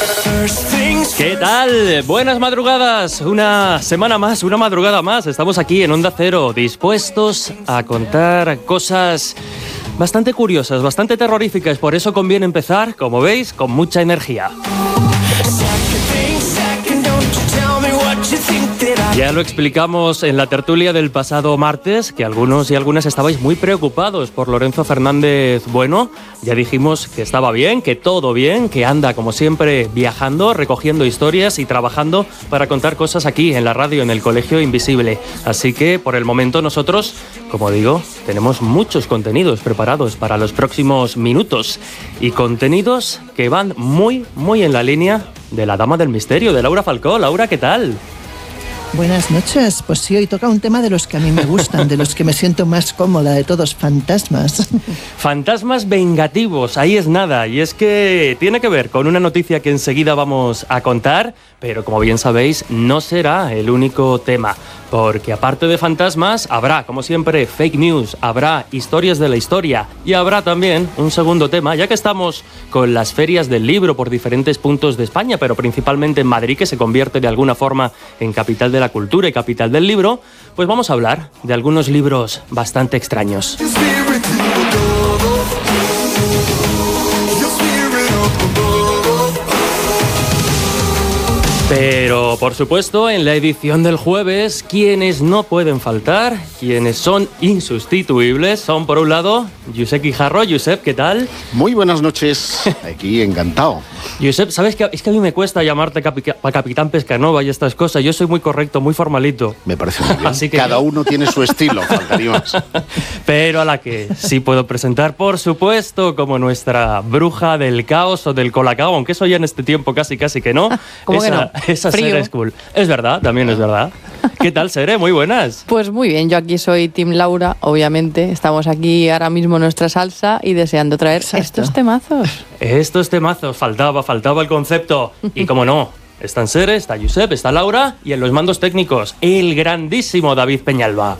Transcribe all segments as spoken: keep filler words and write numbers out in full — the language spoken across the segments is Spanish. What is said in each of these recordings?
¿Qué tal? Buenas madrugadas, una semana más, una madrugada más. Estamos aquí en Onda Cero, dispuestos a contar cosas bastante curiosas, bastante terroríficas. Por eso conviene empezar, como veis, con mucha energía. Ya lo explicamos en la tertulia del pasado martes, que algunos y algunas estabais muy preocupados por Lorenzo Fernández Bueno. Ya dijimos que estaba bien, que todo bien, que anda como siempre viajando, recogiendo historias y trabajando para contar cosas aquí en la radio, en el Colegio Invisible. Así que por el momento nosotros, como digo, tenemos muchos contenidos preparados para los próximos minutos y contenidos que van muy, muy en la línea de la Dama del Misterio, de Laura Falcó. Laura, ¿qué tal? Buenas noches. Pues sí, hoy toca un tema de los que a mí me gustan, de los que me siento más cómoda, de todos, fantasmas. Fantasmas vengativos, ahí es nada. Y es que tiene que ver con una noticia que enseguida vamos a contar, pero como bien sabéis, no será el único tema. Porque aparte de fantasmas, habrá, como siempre, fake news, habrá historias de la historia y habrá también un segundo tema, ya que estamos con las ferias del libro por diferentes puntos de España, pero principalmente en Madrid, que se convierte de alguna forma en capital de la cultura y capital del libro, pues vamos a hablar de algunos libros bastante extraños. Pero, por supuesto, en la edición del jueves, quienes no pueden faltar, quienes son insustituibles, son, por un lado, Josep Guijarro. Josep, ¿qué tal? Muy buenas noches, aquí encantado. Josep, ¿sabes qué? Es que a mí me cuesta llamarte capi- Capitán Pescanova y estas cosas. Yo soy muy correcto, muy formalito. Me parece muy bien. Así que cada yo... uno tiene su estilo, faltaría más. Pero a la que sí puedo presentar, por supuesto, como nuestra bruja del caos o del colacao, aunque eso ya en este tiempo casi casi que no. ¿Cómo esa, que no? Esa Frío. Sere es cool. Es verdad, también es verdad. ¿Qué tal, Sere? Muy buenas. Pues muy bien, yo aquí soy Team Laura, obviamente. Estamos aquí ahora mismo en nuestra salsa y deseando traer Exacto. estos temazos. Estos temazos, faltaba, faltaba el concepto. Y como no, están Sere, está Josep, está Laura y en los mandos técnicos, el grandísimo David Peñalba.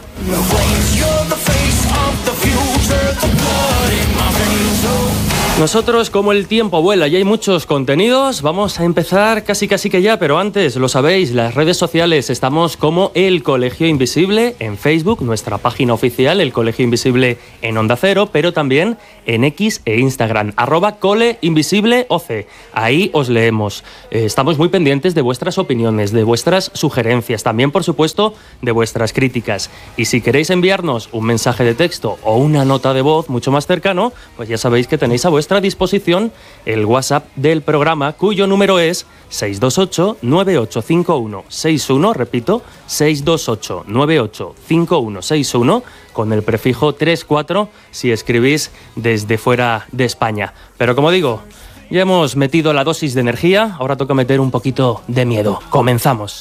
Nosotros, como el tiempo vuela y hay muchos contenidos, vamos a empezar casi casi que ya, pero antes, lo sabéis, las redes sociales, estamos como El Colegio Invisible en Facebook, nuestra página oficial, El Colegio Invisible en Onda Cero, pero también en X e Instagram, arroba coleinvisibleoc. Ahí os leemos. Eh, estamos muy pendientes de vuestras opiniones, de vuestras sugerencias, también, por supuesto, de vuestras críticas. Y si queréis enviarnos un mensaje de texto o una nota de voz mucho más cercano, pues ya sabéis que tenéis a vuestra disposición el WhatsApp del programa, cuyo número es seis dos ocho, nueve ocho cinco uno seis uno, repito, seis dos ocho, nueve ocho cinco uno seis uno, con el prefijo tres cuatro si escribís desde fuera de España. Pero como digo, ya hemos metido la dosis de energía, ahora toca meter un poquito de miedo. Comenzamos.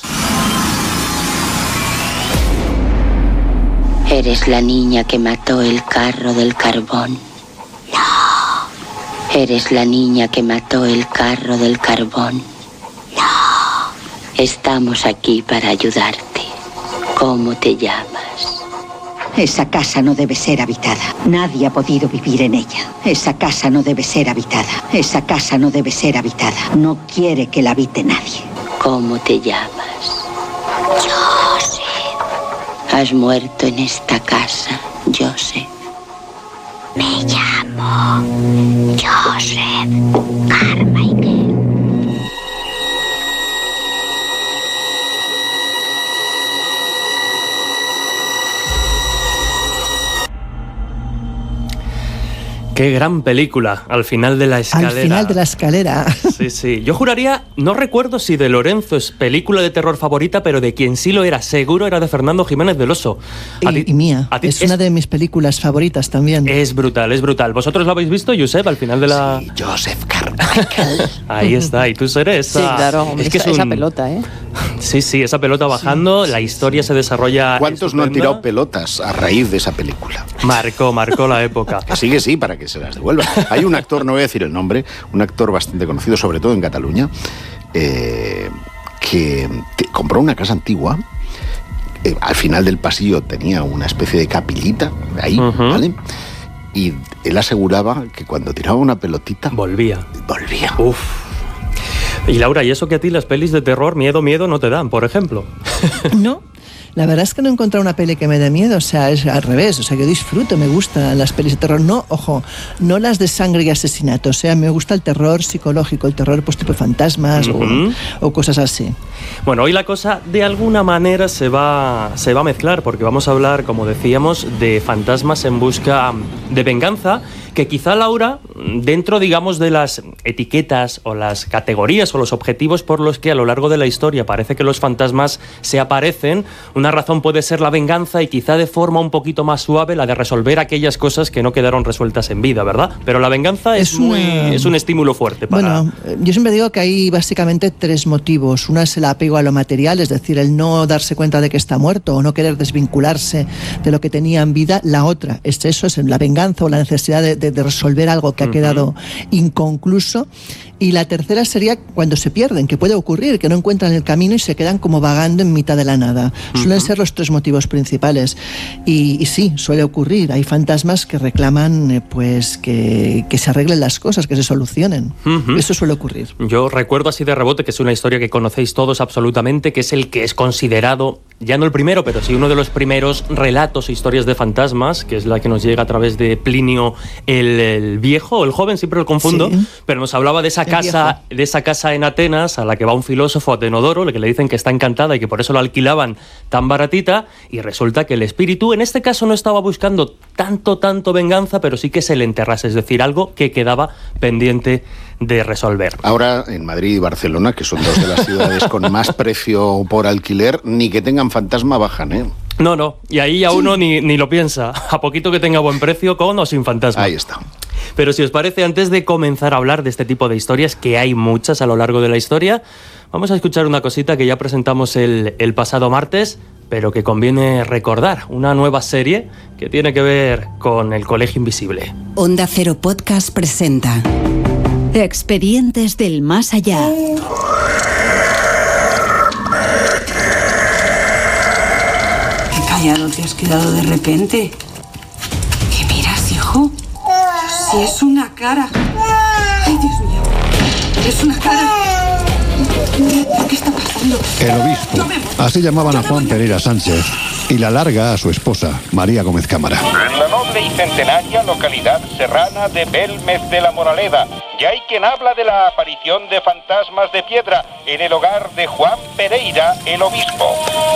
Eres la niña que mató el carro del carbón. Eres la niña que mató el carro del carbón. No. Estamos aquí para ayudarte. ¿Cómo te llamas? Esa casa no debe ser habitada. Nadie ha podido vivir en ella. Esa casa no debe ser habitada. Esa casa no debe ser habitada. No quiere que la habite nadie. ¿Cómo te llamas? Joseph. Has muerto en esta casa, Joseph. Me llamo Joseph Carmichael. Qué gran película, al final de la escalera. Al final de la escalera. Sí, sí. Yo juraría, no recuerdo si de Lorenzo es película de terror favorita, pero de quien sí lo era, seguro era de Fernando Jiménez del Oso. Y, ti, y mía. ti, es, es una de mis películas favoritas también. Es brutal, es brutal. ¿Vosotros lo habéis visto, Josep, al final de la...? Sí, Joseph Carmichael. Ahí está, y tú serás esa... Sí, claro, es esa, que es un... esa pelota, ¿eh? Sí, sí, esa pelota bajando, sí, la historia sí, se desarrolla... ¿Cuántos estupenda? no han tirado pelotas a raíz de esa película? Marcó, marcó la época. Que sí, que sí, para que se las devuelvan. Hay un actor, no voy a decir el nombre, un actor bastante conocido, sobre todo en Cataluña, eh, que te, compró una casa antigua. Eh, al final del pasillo tenía una especie de capillita ahí, uh-huh. ¿vale? Y él aseguraba que cuando tiraba una pelotita... Volvía. Volvía. Uf. Y Laura, ¿y eso que a ti las pelis de terror, miedo, miedo, no te dan, por ejemplo? No. La verdad es que no he encontrado una peli que me dé miedo, o sea, es al revés, o sea, yo disfruto, me gustan las pelis de terror, no, ojo, no las de sangre y asesinato, o sea, me gusta el terror psicológico, el terror pues tipo fantasmas uh-huh. o, o cosas así. Bueno, hoy la cosa de alguna manera se va, se va a mezclar, porque vamos a hablar, como decíamos, de fantasmas en busca de venganza, que quizá, Laura, dentro, digamos, de las etiquetas o las categorías o los objetivos por los que a lo largo de la historia parece que los fantasmas se aparecen, una razón puede ser la venganza y quizá de forma un poquito más suave la de resolver aquellas cosas que no quedaron resueltas en vida, ¿verdad? Pero la venganza es, es, muy, una... es un estímulo fuerte para... Bueno, yo siempre digo que hay básicamente tres motivos. Una es el apego a lo material, es decir, el no darse cuenta de que está muerto o no querer desvincularse de lo que tenía en vida. La otra es eso, es la venganza o la necesidad de, de, de resolver algo que ha quedado uh-huh. inconcluso. Y la tercera sería cuando se pierden, que puede ocurrir, que no encuentran el camino y se quedan como vagando en mitad de la nada. Uh-huh. Suelen ser los tres motivos principales. Y, y sí, suele ocurrir. Hay fantasmas que reclaman eh, pues que, que se arreglen las cosas, que se solucionen. Uh-huh. Eso suele ocurrir. Yo recuerdo así de rebote que es una historia que conocéis todos absolutamente, que es el que es considerado, ya no el primero, pero sí uno de los primeros relatos e historias de fantasmas, que es la que nos llega a través de Plinio el, el viejo, o el joven, siempre lo confundo, sí. pero nos hablaba de esa casa, de esa casa en Atenas a la que va un filósofo a Tenodoro, le que le dicen que está encantada y que por eso lo alquilaban tan baratita, y resulta que el espíritu en este caso no estaba buscando tanto, tanto venganza, pero sí que se le enterrase, es decir, algo que quedaba pendiente de resolver. Ahora en Madrid y Barcelona, que son dos de las ciudades con más precio por alquiler, ni que tengan fantasma bajan, ¿eh? No, no, y ahí ya uno ni, ni lo piensa, a poquito que tenga buen precio, con o sin fantasma. Ahí está. Pero si os parece, antes de comenzar a hablar de este tipo de historias, que hay muchas a lo largo de la historia, vamos a escuchar una cosita que ya presentamos el, el pasado martes, pero que conviene recordar, una nueva serie que tiene que ver con el Colegio Invisible. Onda Cero Podcast presenta Expedientes del Más Allá. Qué callado te has quedado de repente. ¿Qué miras, hijo? Si es una cara. Ay, Dios mío. Es una cara. ¿Qué está pasando? El obispo. Así llamaban a Juan Pereira Sánchez. Y la larga a su esposa, María Gómez Cámara. En la noble y centenaria localidad serrana de Belmez de la Moraleda, ya hay quien habla de la aparición de fantasmas de piedra en el hogar de Juan Pereira, el obispo.